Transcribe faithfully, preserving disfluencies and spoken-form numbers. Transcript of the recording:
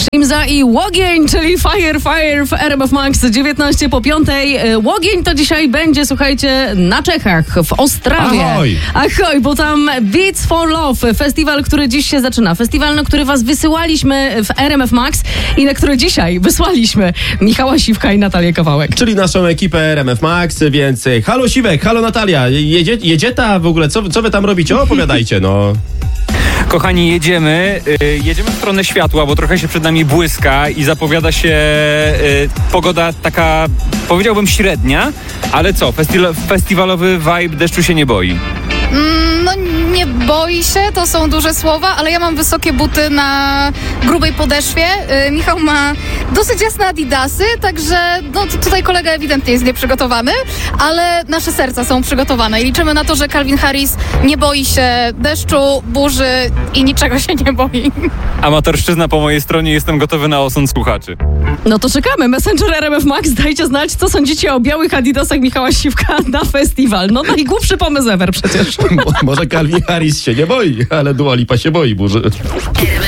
Imza i Łogień, czyli Fire Fire w R M F Max dziewiętnaście po piątej. Łogień to dzisiaj będzie, słuchajcie, na Czechach, w Ostrawie. Ahoj! Ahoj, bo tam Beats for Love, festiwal, który dziś się zaczyna. Festiwal, na który was wysyłaliśmy w R M F Max i na który dzisiaj wysłaliśmy Michała Siwka i Natalię Kawałek. Czyli naszą ekipę R M F Max, więc halo Siwek, halo Natalia, jedzie, jedzie ta w ogóle, co, co wy tam robicie? Opowiadajcie, no. Kochani, jedziemy. Yy, jedziemy w stronę światła, bo trochę się przed nami błyska i zapowiada się yy, pogoda taka, powiedziałbym, średnia, ale co, festi- festiwalowy vibe deszczu się nie boi. Mm, no nie boi się, to są duże słowa, ale ja mam wysokie buty na grubej podeszwie. Yy, Michał ma dosyć jasne adidasy, także no, to tutaj kolega ewidentnie jest nieprzygotowany, ale nasze serca są przygotowane i liczymy na to, że Calvin Harris nie boi się deszczu, burzy i niczego się nie boi. Amatorszczyzna po mojej stronie, jestem gotowy na osąd słuchaczy. No to czekamy. Messenger R M F Max, dajcie znać, co sądzicie o białych adidasach Michała Siwka na festiwal. No najgłupszy pomysł ever przecież. Może Calvin Harris się nie boi, ale Dua Lipa się boi burzy.